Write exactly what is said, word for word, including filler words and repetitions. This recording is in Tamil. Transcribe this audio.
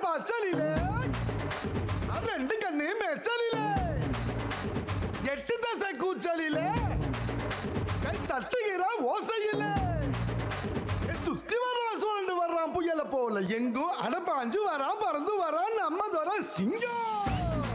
பச்சலிலே ரெண்டு கண்ணு மெச்சலிலே எட்டு தசை கூச்சலிலே கை தட்டுகிற ஓசையிலே சுத்தி வர்றான் சுழண்டு வர்றான் புயல போல எங்கும் அடப்பாஞ்சு வரான் பறந்து வரான் நம்ம தோற சிங்கம்.